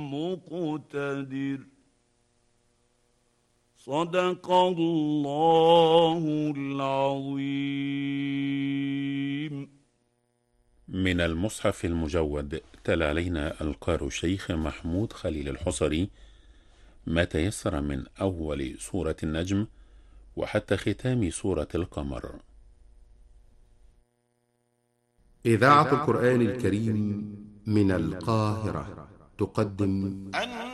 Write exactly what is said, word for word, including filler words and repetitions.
مقتدر. صدق الله العظيم. من المصحف المجود تلا علينا القارئ الشيخ محمود خليل الحصري ما تيسر من أول سورة النجم وحتى ختام سورة القمر. إذاعة القرآن الكريم من القاهرة تقدم